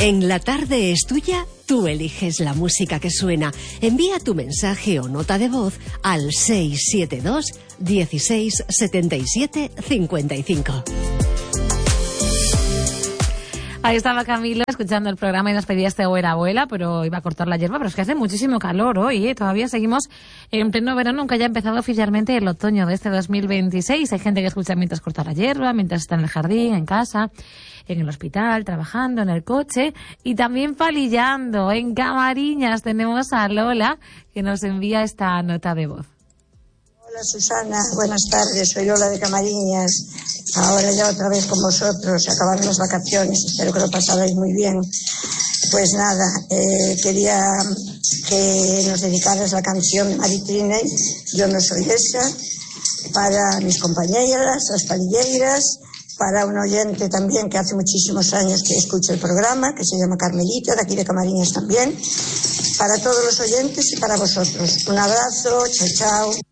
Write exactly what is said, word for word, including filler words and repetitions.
En La Tarde es Tuya, tú eliges la música que suena. Envía tu mensaje o nota de voz al seis siete dos, dieciséis, setenta y siete, cincuenta y cinco. Ahí estaba Camilo escuchando el programa y nos pedía este abuela abuela, pero iba a cortar la hierba, pero es que hace muchísimo calor hoy, ¿eh? Todavía seguimos en pleno verano, aunque haya empezado oficialmente el otoño de este dos mil veintiséis. Hay gente que escucha mientras corta la hierba, mientras está en el jardín, en casa, en el hospital, trabajando, en el coche y también palillando. En Camariñas tenemos a Lola, que nos envía esta nota de voz. Hola Susana, buenas tardes, soy Lola de Camariñas, ahora ya otra vez con vosotros, acabaron las vacaciones, espero que lo pasarais muy bien. Pues nada, eh, quería que nos dedicaras la canción de Mari Trinei, Yo no soy esa, para mis compañeras, las palilleras, para un oyente también que hace muchísimos años que escucha el programa, que se llama Carmelita, de aquí de Camariñas también, para todos los oyentes y para vosotros. Un abrazo, chao, chao.